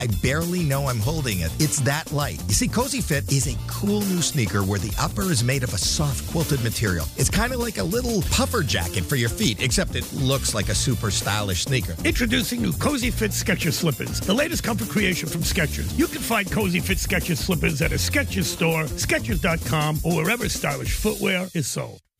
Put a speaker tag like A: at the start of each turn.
A: I barely know I'm holding it. It's that light. You see, Cozy Fit is a cool new sneaker where the upper is made of a soft quilted material. It's kind of like a little puffer jacket for your feet, except it looks like a super stylish sneaker.
B: Introducing new Cozy Fit Skechers slippers, the latest comfort creation from Skechers. You can find Cozy Fit Skechers slippers at a Skechers store, Skechers.com, or wherever stylish footwear is sold.